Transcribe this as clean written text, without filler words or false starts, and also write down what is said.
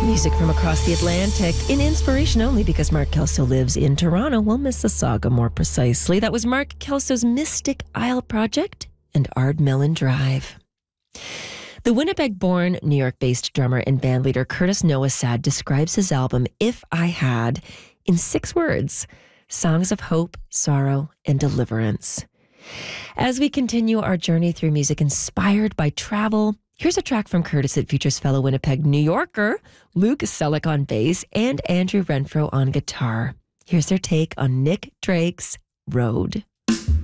Music from across the Atlantic in inspiration only because Mark Kelso lives in Toronto, well, Mississauga more precisely. That was Mark Kelso's Mystic Isle Project and Ardmelon Drive. The Winnipeg-born, New York-based drummer and bandleader Curtis Noah Sad describes his album, If I Had, in 6 words: songs of hope, sorrow, and deliverance. As we continue our journey through music inspired by travel, here's a track from Curtis that features fellow Winnipeg New Yorker Luke Selleck on bass and Andrew Renfro on guitar. Here's their take on Nick Drake's Road.